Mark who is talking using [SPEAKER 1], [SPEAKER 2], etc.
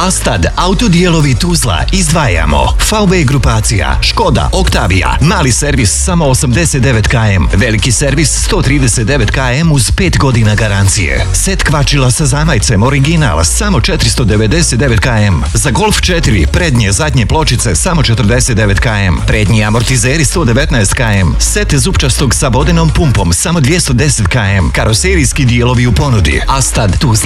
[SPEAKER 1] Astad, autodijelovi Tuzla, izdvajamo. VW grupacija, Škoda, Octavia, mali servis samo 89 km, veliki servis 139 km uz 5 godina garancije. Set kvačila sa zamajcem original samo 499 km. Za Golf 4 prednje zadnje pločice samo 49 km. Prednji amortizeri 119 km. Set zupčastog sa vodenom pumpom samo 210 km. Karoserijski dijelovi u ponudi. Astad Tuzla.